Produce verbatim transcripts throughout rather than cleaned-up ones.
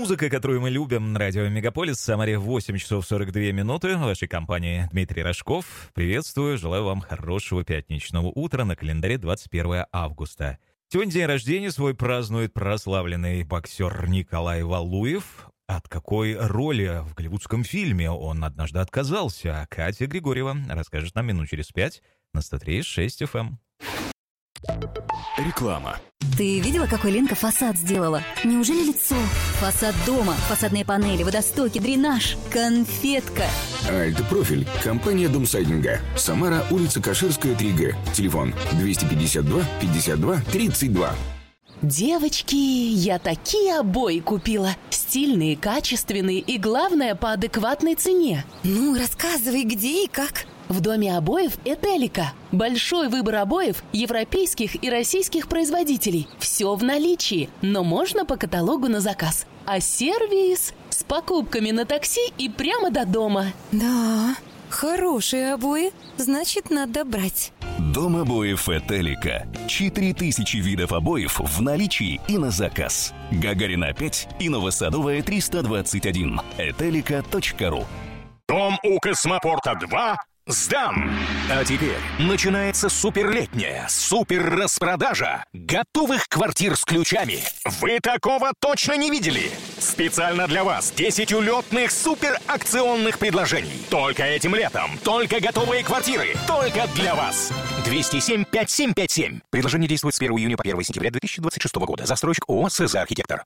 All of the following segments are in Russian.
Музыка, которую мы любим, радио Мегаполис, в Самаре восемь часов сорок две минуты. В вашей компании Дмитрий Рожков. Приветствую, желаю вам хорошего пятничного утра на календаре двадцать первое августа. Сегодня день рождения свой празднует прославленный боксер Николай Валуев. От какой роли в голливудском фильме он однажды отказался? Катя Григорьева расскажет нам минут через пять на сто три и шесть эф эм. Реклама. Ты видела, какой Ленка фасад сделала? Неужели лицо? Фасад дома, фасадные панели, водостоки, дренаж, конфетка. Альт-профиль. Компания Домсайдинга. Самара, улица Каширская, три гэ. Телефон двести пятьдесят два пятьдесят два тридцать два. Девочки, я такие обои купила. Стильные, качественные и, главное, по адекватной цене. Ну, рассказывай, где и как. В доме обоев «Этелика». Большой выбор обоев европейских и российских производителей. Все в наличии, но можно по каталогу на заказ. А сервис с покупками на такси и прямо до дома. Да, хорошие обои, значит, надо брать. Дом обоев «Этелика». четыре тысячи видов обоев в наличии и на заказ. Гагарина пять и Новосадовая триста двадцать один. этелика точка ру. Дом у Космопорта два сдан! А теперь начинается суперлетняя супер-распродажа готовых квартир с ключами. Вы такого точно не видели? Специально для вас десять улетных суперакционных предложений. Только этим летом, только готовые квартиры, только для вас. двести семь пятьдесят семь пятьдесят семь. Предложение действует с первого июня по первое сентября две тысячи двадцать шестого года. Застройщик ООО «СЗ Архитектор».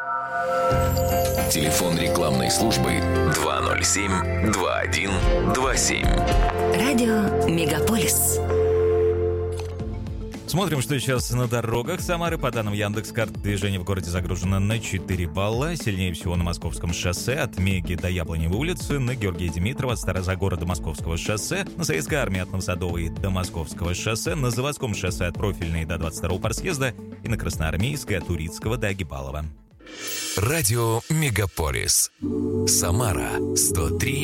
Телефон рекламной службы два ноль семь два один два семь. Радио Мегаполис. Смотрим, что сейчас на дорогах Самары. По данным Яндекс.Карт, движение в городе загружено на четыре балла. Сильнее всего на Московском шоссе от Меги до Яблоневой улицы, на Георгия Димитрова от Старозагора до Московского шоссе, на Советской армии от Новосадовой до Московского шоссе, на Заводском шоссе от Профильной до двадцать второго партсъезда и на Красноармейской от Турицкого до Агипалова. Радио Мегаполис. Самара сто три